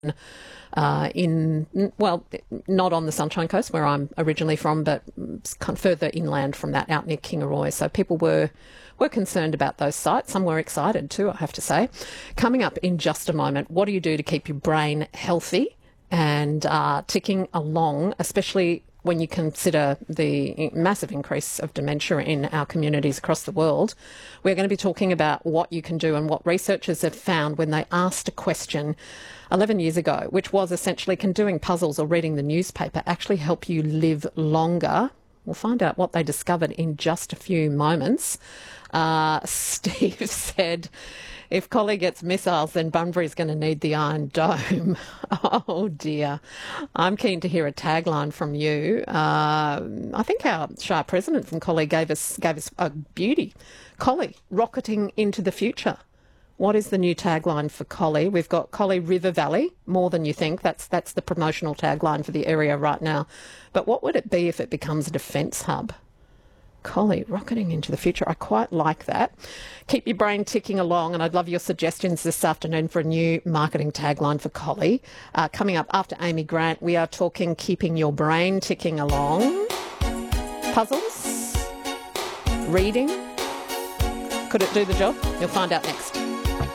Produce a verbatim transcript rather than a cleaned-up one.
uh, in, well, not on the Sunshine Coast where I'm originally from, but kind of further inland from that, out near Kingaroy. So people were were concerned about those sites. Some were excited too, I have to say. Coming up in just a moment, what do you do to keep your brain healthy and uh, ticking along, especially when you consider the massive increase of dementia in our communities across the world? We're going to be talking about what you can do and what researchers have found when they asked a question eleven years ago, which was essentially, can doing puzzles or reading the newspaper actually help you live longer? We'll find out what they discovered in just a few moments. Uh, Steve said, if Collie gets missiles, then Bunbury's going to need the Iron Dome. Oh, dear. I'm keen to hear a tagline from you. Uh, I think our Shire president from Collie gave us gave us a beauty. Collie, rocketing into the future. What is the new tagline for Collie? We've got Collie River Valley, more than you think. That's that's the promotional tagline for the area right now. But what would it be if it becomes a defence hub? Collie, rocketing into the future. I quite like that. Keep your brain ticking along, and I'd love your suggestions this afternoon for a new marketing tagline for Collie. Uh, coming up after Amy Grant, we are talking keeping your brain ticking along. Puzzles? Reading? Could it do the job? You'll find out next.